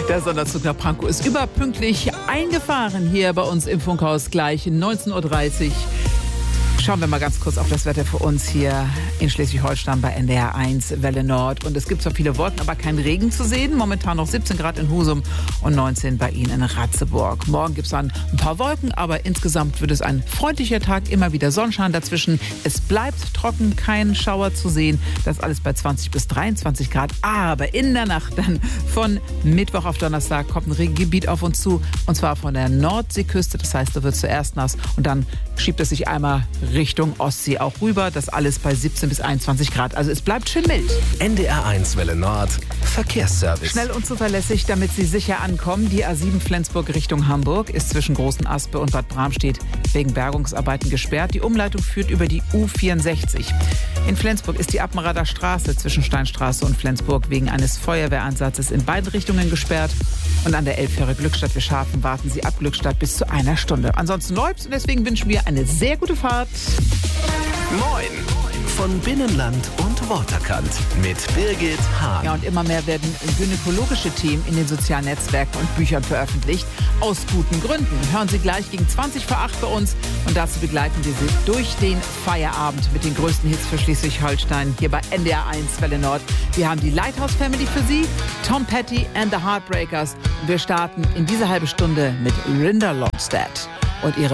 Der Sonderzug nach Pankow ist überpünktlich eingefahren hier bei uns im Funkhaus gleich 19.30 Uhr. Schauen wir mal ganz kurz auf das Wetter für uns hier in Schleswig-Holstein bei NDR 1 Welle Nord. Und es gibt zwar viele Wolken, aber kein Regen zu sehen. Momentan noch 17 Grad in Husum und 19 bei Ihnen in Ratzeburg. Morgen gibt es dann ein paar Wolken, aber insgesamt wird es ein freundlicher Tag. Immer wieder Sonnenschein dazwischen. Es bleibt trocken, kein Schauer zu sehen. Das alles bei 20 bis 23 Grad. Aber in der Nacht dann von Mittwoch auf Donnerstag kommt ein Regengebiet auf uns zu. Und zwar von der Nordseeküste. Das heißt, da wird es zuerst nass und dann schiebt es sich einmal Richtung Ostsee auch rüber. Das alles bei 17 bis 21 Grad. Also es bleibt schön mild. NDR 1 Welle Nord. Verkehrsservice. Schnell und zuverlässig, damit Sie sicher ankommen. Die A7 Flensburg Richtung Hamburg ist zwischen Großen Aspe und Bad Bramstedt wegen Bergungsarbeiten gesperrt. Die Umleitung führt über die U64. In Flensburg ist die Appenrader Straße zwischen Steinstraße und Flensburg wegen eines Feuerwehreinsatzes in beiden Richtungen gesperrt. Und an der Elbfähre Glückstadt-Wischhafen warten Sie ab Glückstadt bis zu einer Stunde. Ansonsten läuft's und deswegen wünschen wir eine sehr gute Fahrt. Moin von Binnenland und Waterkant mit Birgit Hahn. Ja, und immer mehr werden gynäkologische Themen in den sozialen Netzwerken und Büchern veröffentlicht. Aus guten Gründen. Hören Sie gleich gegen 20 vor 8 bei uns. Und dazu begleiten wir Sie durch den Feierabend mit den größten Hits für Schleswig-Holstein hier bei NDR 1 Welle Nord. Wir haben die Lighthouse Family für Sie, Tom Petty and the Heartbreakers. Und wir starten in dieser halben Stunde mit Linda Ronstadt und ihre